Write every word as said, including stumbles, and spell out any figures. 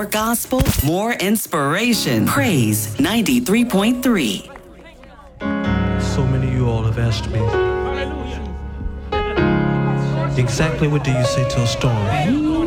More gospel, more inspiration. Praise ninety-three point three. So many of you all have asked me, exactly what do you say to a storm?